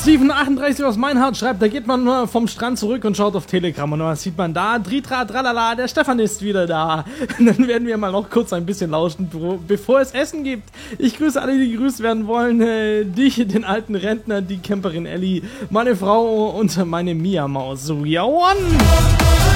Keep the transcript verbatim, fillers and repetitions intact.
Steven achtunddreißig aus Meinhard schreibt, da geht man nur vom Strand zurück und schaut auf Telegram und was sieht man da? Dritra, tralala, der Stefan ist wieder da. Und dann werden wir mal noch kurz ein bisschen lauschen, bevor es Essen gibt. Ich grüße alle, die gegrüßt werden wollen. Äh, dich, den alten Rentner, die Camperin Ellie, meine Frau und meine Mia-Maus. So, ja, one!